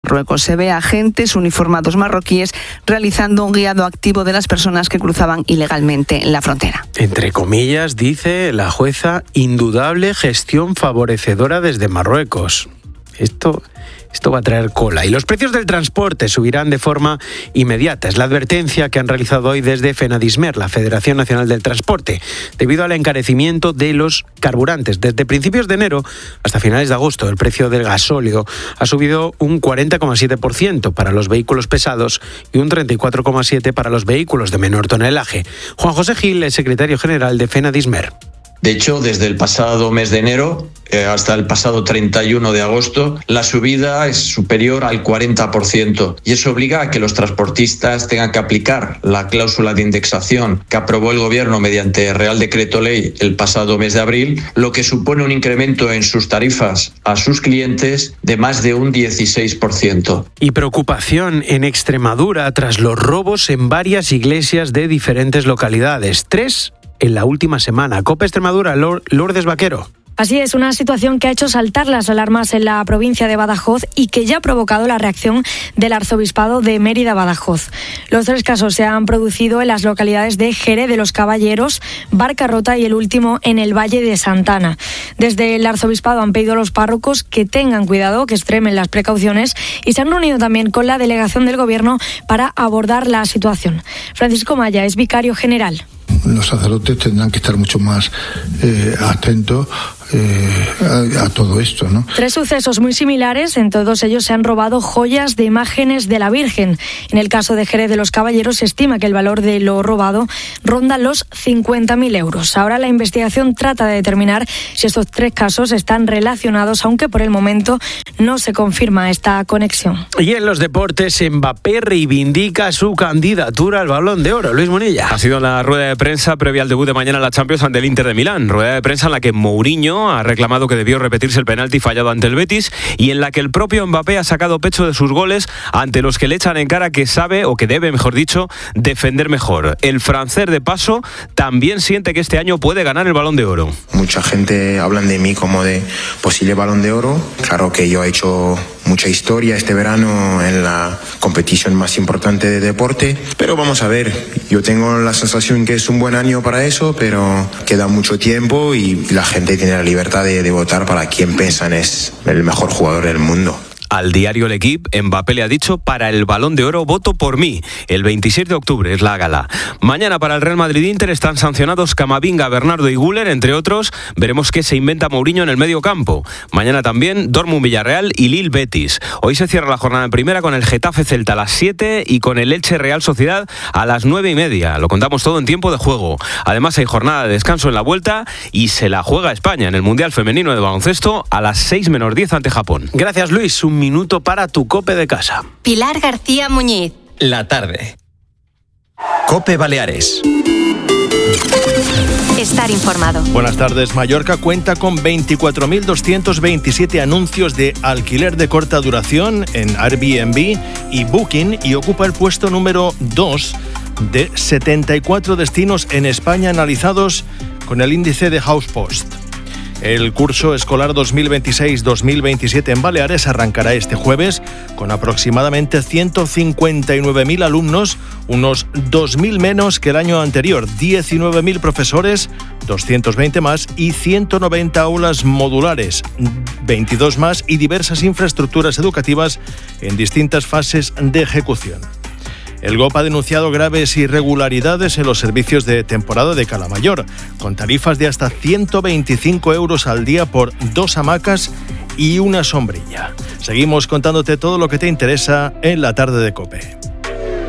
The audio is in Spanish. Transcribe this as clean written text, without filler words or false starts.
Marruecos. Se ve a agentes uniformados marroquíes realizando un guiado activo de las personas que cruzaban ilegalmente la frontera. Entre comillas, dice la jueza, indudable gestión favorecedora desde Marruecos. Esto va a traer cola. Y los precios del transporte subirán de forma inmediata. Es la advertencia que han realizado hoy desde FENADISMER, la Federación Nacional del Transporte, debido al encarecimiento de los carburantes. Desde principios de enero hasta finales de agosto, el precio del gasóleo ha subido un 40,7% para los vehículos pesados y un 34,7% para los vehículos de menor tonelaje. Juan José Gil es secretario general de FENADISMER. De hecho, desde el pasado mes de enero hasta el pasado 31 de agosto, la subida es superior al 40% y eso obliga a que los transportistas tengan que aplicar la cláusula de indexación que aprobó el Gobierno mediante Real Decreto Ley el pasado mes de abril, lo que supone un incremento en sus tarifas a sus clientes de más de un 16%. Y preocupación en Extremadura tras los robos en varias iglesias de diferentes localidades. 3 en la última semana. COPE Extremadura, Lourdes Vaquero. Así es, una situación que ha hecho saltar las alarmas en la provincia de Badajoz y que ya ha provocado la reacción del Arzobispado de Mérida-Badajoz. Los 3 casos se han producido en las localidades de Jerez de los Caballeros, Barcarrota y el último en el Valle de Santana. Desde el Arzobispado han pedido a los párrocos que tengan cuidado, que extremen las precauciones y se han reunido también con la delegación del Gobierno para abordar la situación. Francisco Maya es vicario general. Los sacerdotes tendrán que estar mucho más atentos a todo esto, ¿no? 3 sucesos muy similares, en todos ellos se han robado joyas de imágenes de la Virgen. En el caso de Jerez de los Caballeros se estima que el valor de lo robado ronda los 50.000 euros. Ahora la investigación trata de determinar si estos 3 casos están relacionados, aunque por el momento no se confirma esta conexión. Y en los deportes, Mbappé reivindica su candidatura al Balón de Oro. Luis Monilla. Ha sido la rueda de prensa previa al debut de mañana en la Champions ante el Inter de Milán. Rueda de prensa en la que Mourinho ha reclamado que debió repetirse el penalti fallado ante el Betis y en la que el propio Mbappé ha sacado pecho de sus goles ante los que le echan en cara que sabe, o que debe, mejor dicho, defender mejor. El francés, de paso, también siente que este año puede ganar el Balón de Oro. Mucha gente hablan de mí como de posible Balón de Oro. Claro que yo he hecho mucha historia este verano en la competición más importante de deporte, pero vamos a ver, yo tengo la sensación que es un buen año para eso, pero queda mucho tiempo y la gente tiene la libertad de votar para quien piensan es el mejor jugador del mundo. Al diario El Equipe, Mbappé le ha dicho: para el Balón de Oro voto por mí. El 27 de octubre es la gala. Mañana para el Real Madrid-Inter están sancionados Camavinga, Bernardo y Güler, entre otros. Veremos qué se inventa Mourinho en el medio campo. Mañana también Dortmund-Villarreal y Lille-Betis. Hoy se cierra la jornada en primera con el Getafe-Celta a las 7 y con el Elche-Real Sociedad a las 9:30. Lo contamos todo en tiempo de juego. Además hay jornada de descanso en la vuelta y se la juega España en el Mundial Femenino de Baloncesto a las 6:10 ante Japón. Gracias, Luis. Un minuto para tu COPE de casa. Pilar García Muñiz. La tarde. COPE Baleares. Estar informado. Buenas tardes. Mallorca cuenta con 24.227 anuncios de alquiler de corta duración en Airbnb y Booking y ocupa el puesto número 2 de 74 destinos en España analizados con el índice de HousePost. El curso escolar 2026-2027 en Baleares arrancará este jueves con aproximadamente 159.000 alumnos, unos 2.000 menos que el año anterior, 19.000 profesores, 220 más y 190 aulas modulares, 22 más y diversas infraestructuras educativas en distintas fases de ejecución. El GOP ha denunciado graves irregularidades en los servicios de temporada de Cala Mayor, con tarifas de hasta 125 euros al día por 2 hamacas y una sombrilla. Seguimos contándote todo lo que te interesa en la tarde de COPE.